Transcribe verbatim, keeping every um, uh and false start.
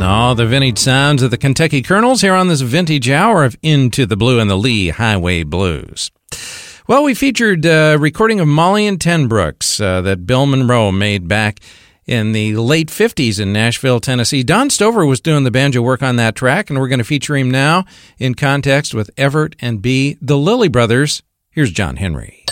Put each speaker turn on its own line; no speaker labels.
Oh, the vintage sounds of the Kentucky Colonels here on this vintage hour of Into the Blue and the Lee Highway Blues. Well, we featured a recording of Molly and Ten Brooks uh, that Bill Monroe made back in the late fifties in Nashville, Tennessee. Don Stover was doing the banjo work on that track, and we're going to feature him now in context with Everett and Bea, the Lilly Brothers. Here's John Henry.